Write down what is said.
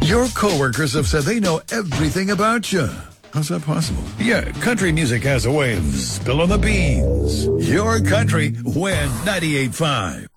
Your coworkers have said they know everything about you. How's that possible? Yeah, country music has a way of spilling the beans. Your country, Win 98.5.